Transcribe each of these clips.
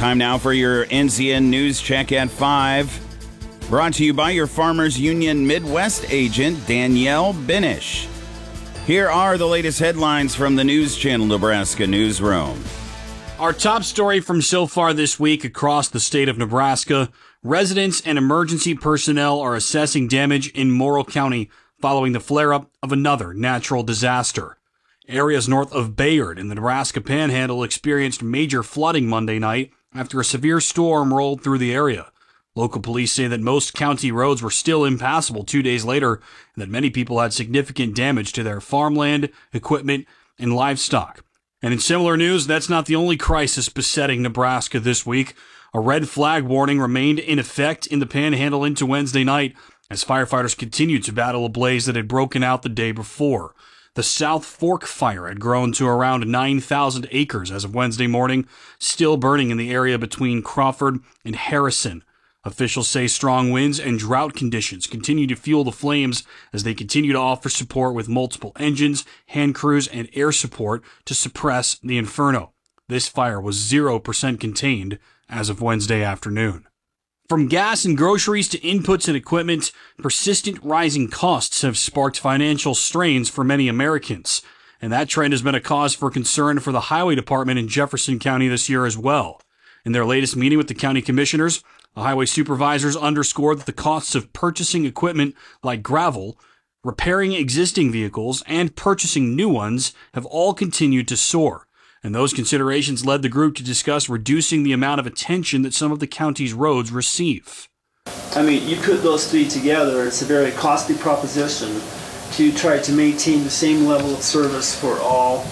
Time now for your NCN News Check at 5. Brought to you by your Farmers Union Midwest agent, Danielle Binish. Here are the latest headlines from the News Channel Nebraska newsroom. Our top story from so far this week across the state of Nebraska: residents and emergency personnel are assessing damage in Morrill County following the flare-up of another natural disaster. Areas north of Bayard in the Nebraska Panhandle experienced major flooding Monday night after a severe storm rolled through the area. Local police say that most county roads were still impassable 2 days later, and that many people had significant damage to their farmland, equipment, and livestock. And in similar news, that's not the only crisis besetting Nebraska this week. A red flag warning remained in effect in the Panhandle into Wednesday night as firefighters continued to battle a blaze that had broken out the day before. The South Fork fire had grown to around 9,000 acres as of Wednesday morning, still burning in the area between Crawford and Harrison. Officials say strong winds and drought conditions continue to fuel the flames as they continue to offer support with multiple engines, hand crews, and air support to suppress the inferno. This fire was 0% contained as of Wednesday afternoon. From gas and groceries to inputs and equipment, persistent rising costs have sparked financial strains for many Americans. And that trend has been a cause for concern for the Highway Department in Jefferson County this year as well. In their latest meeting with the county commissioners, the highway supervisors underscored that the costs of purchasing equipment like gravel, repairing existing vehicles, and purchasing new ones have all continued to soar. And those considerations led the group to discuss reducing the amount of attention that some of the county's roads receive. I mean, you put those three together, it's a very costly proposition to try to maintain the same level of service for all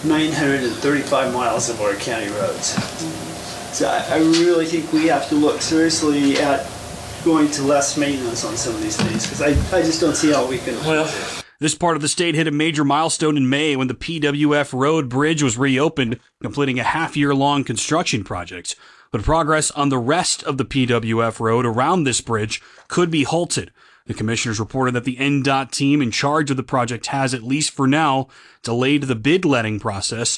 935 miles of our county roads. So I really think we have to look seriously at going to less maintenance on some of these things, because I just don't see how we can. This part of the state hit a major milestone in May when the PWF Road Bridge was reopened, completing a half-year-long construction project. But progress on the rest of the PWF road around this bridge could be halted. The commissioners reported that the NDOT team in charge of the project has, at least for now, delayed the bid letting process